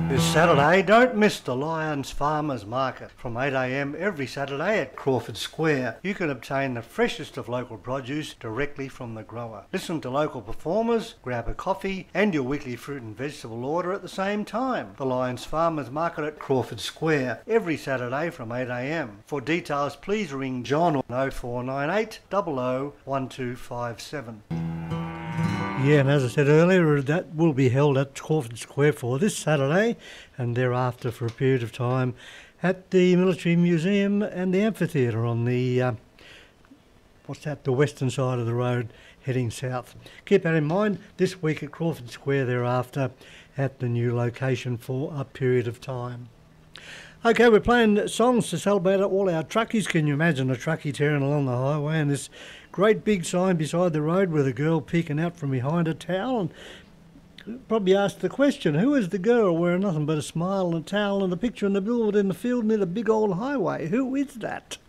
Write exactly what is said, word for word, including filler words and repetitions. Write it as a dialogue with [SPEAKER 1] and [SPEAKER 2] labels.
[SPEAKER 1] This Saturday, don't miss the Lions Farmers Market from eight a m every Saturday at Crawford Square. You can obtain the freshest of local produce directly from the grower. Listen to local performers, grab a coffee and your weekly fruit and vegetable order at the same time. The Lions Farmers Market at Crawford Square every Saturday from eight a m. For details, please ring John on oh four nine eight, zero zero one two five seven. Yeah, and as I said earlier, that will be held at Crawford Square for this Saturday and thereafter for a period of time at the Military Museum and the Amphitheatre on the, uh, what's that, the western side of the road heading south. Keep that in mind, this week at Crawford Square, thereafter at the new location for a period of time. Okay, we're playing songs to celebrate all our truckies. Can you imagine a truckie tearing along the highway and this great big sign beside the road with a girl peeking out from behind a towel? And probably ask the question, who is the girl wearing nothing but a smile and a towel and a picture in the billboard in the field near the big old highway? Who is that?